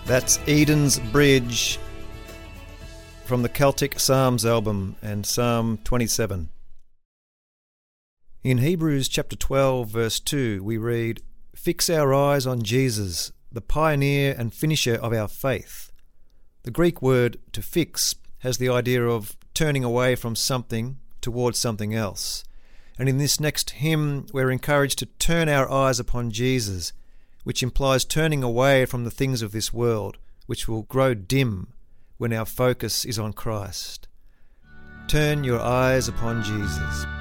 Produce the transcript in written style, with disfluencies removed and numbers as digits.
That's Eden's Bridge from the Celtic Psalms album and Psalm 27. In Hebrews chapter 12 verse 2 we read, "Fix our eyes on Jesus, the pioneer and finisher of our faith." The Greek word to fix has the idea of turning away from something towards something else. And in this next hymn we're encouraged to turn our eyes upon Jesus, which implies turning away from the things of this world, which will grow dim when our focus is on Christ. Turn your eyes upon Jesus.